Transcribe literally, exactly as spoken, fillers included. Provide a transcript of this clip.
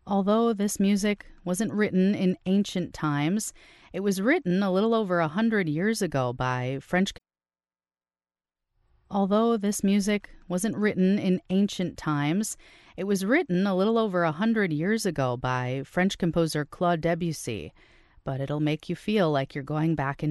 Although this music wasn't written in ancient times, it was written a little over a hundred years ago by French. Although this music wasn't written in ancient times, it was written a little over a hundred years ago by French composer Claude Debussy, but it'll make you feel like you're going back in